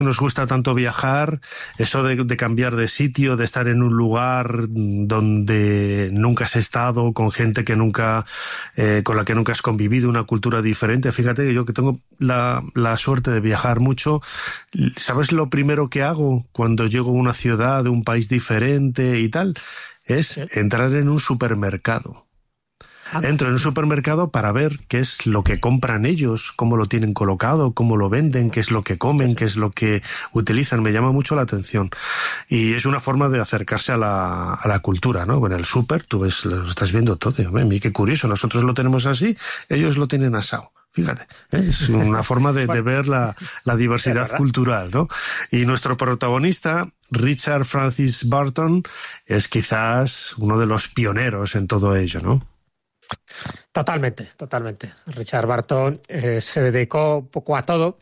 nos gusta tanto viajar, eso de cambiar de sitio, de estar en un lugar donde nunca has estado, con gente que nunca, con la que nunca has convivido, una cultura diferente. Fíjate que yo que tengo la suerte de viajar mucho, ¿sabes lo primero que hago cuando llego a una ciudad de un país diferente y tal? Es entrar en un supermercado. Entro en un supermercado para ver qué es lo que compran ellos, cómo lo tienen colocado, cómo lo venden, qué es lo que comen, qué es lo que utilizan. Me llama mucho la atención. Y es una forma de acercarse a la cultura, ¿no? En el súper, tú ves, lo estás viendo todo. Mira, qué curioso, nosotros lo tenemos así, ellos lo tienen asado. Fíjate, es una forma de ver la diversidad cultural, ¿no? Y nuestro protagonista, Richard Francis Burton, es quizás uno de los pioneros en todo ello, ¿no? Totalmente. Richard Burton se dedicó un poco a todo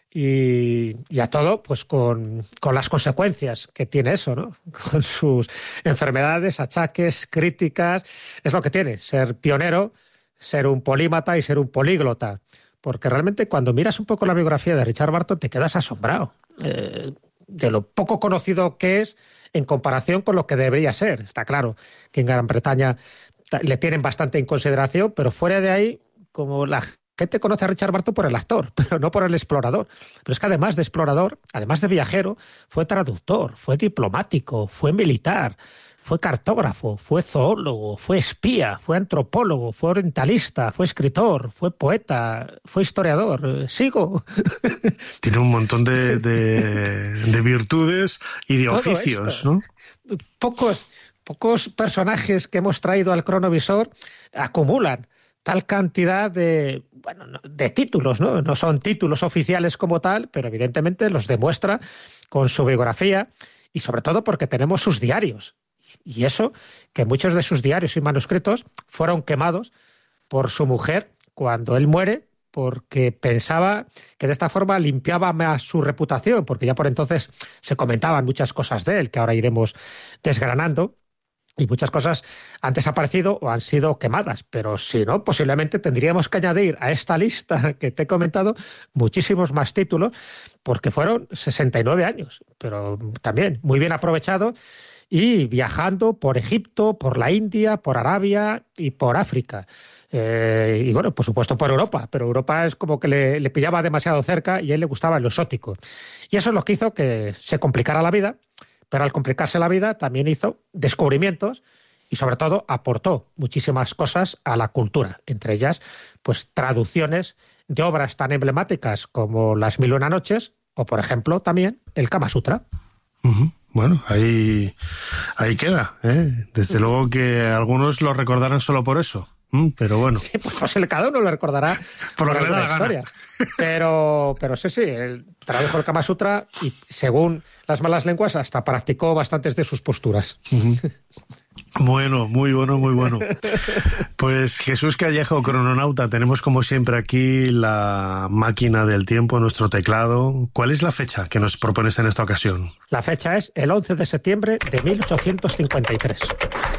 y a todo pues con las consecuencias que tiene eso, ¿no? Con sus enfermedades, achaques, críticas. Es lo que tiene, ser pionero, ser un polímata y ser un políglota. Porque realmente cuando miras un poco la biografía de Richard Burton te quedas asombrado de lo poco conocido que es en comparación con lo que debería ser. Está claro que en Gran Bretaña le tienen bastante en consideración, pero fuera de ahí, como la gente conoce a Richard Burton por el actor, pero no por el explorador. Pero es que además de explorador, además de viajero, fue traductor, fue diplomático, fue militar, fue cartógrafo, fue zoólogo, fue espía, fue antropólogo, fue orientalista, fue escritor, fue poeta, fue historiador. Sigo. Tiene un montón de virtudes y de todo oficios, esto, ¿no? Pocos personajes que hemos traído al cronovisor acumulan tal cantidad de títulos, ¿no? No son títulos oficiales como tal, pero evidentemente los demuestra con su biografía y sobre todo porque tenemos sus diarios. Y eso, que muchos de sus diarios y manuscritos fueron quemados por su mujer cuando él muere, porque pensaba que de esta forma limpiaba más su reputación, porque ya por entonces se comentaban muchas cosas de él, que ahora iremos desgranando. Y muchas cosas han desaparecido o han sido quemadas, pero si no, posiblemente tendríamos que añadir a esta lista que te he comentado muchísimos más títulos, porque fueron 69 años, pero también muy bien aprovechado y viajando por Egipto, por la India, por Arabia y por África. Y bueno, por supuesto por Europa, pero Europa es como que le pillaba demasiado cerca y a él le gustaba lo exótico. Y eso es lo que hizo que se complicara la vida. Pero al complicarse la vida también hizo descubrimientos y sobre todo aportó muchísimas cosas a la cultura, entre ellas pues traducciones de obras tan emblemáticas como Las Mil y una Noches o por ejemplo también el Kama Sutra. Bueno, ahí queda, ¿eh? Desde luego que algunos lo recordarán solo por eso. Pero bueno. Sí, pues cada uno lo recordará por lo que le da la historia. Pero sí, él tradujo el Kama Sutra y según las malas lenguas hasta practicó bastantes de sus posturas. Bueno, muy bueno. Pues Jesús Callejo, crononauta, tenemos como siempre aquí la máquina del tiempo, nuestro teclado. ¿Cuál es la fecha que nos propones en esta ocasión? La fecha es el 11 de septiembre de 1853.